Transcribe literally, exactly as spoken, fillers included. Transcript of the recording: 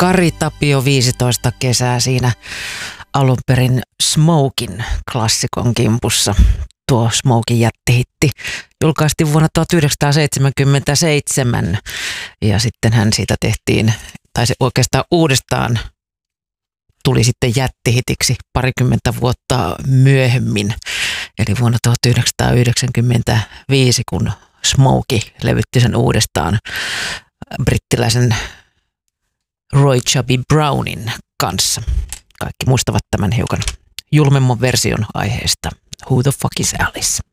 Kari Tapio viisitoista kesää siinä alun perin Smokin klassikon kimpussa. Tuo Smokin jättihitti julkaistiin vuonna tuhatyhdeksänsataaseitsemänkymmentäseitsemän ja sitten hän siitä tehtiin, tai se oikeastaan uudestaan tuli sitten jättihitiksi parikymmentä vuotta myöhemmin. Eli vuonna tuhatyhdeksänsataayhdeksänkymmentäviisi, kun Smoky levytti sen uudestaan brittiläisen Roy Chubby Brownin kanssa. Kaikki muistavat tämän hiukan julmemman version aiheesta. Who the fuck is Alice?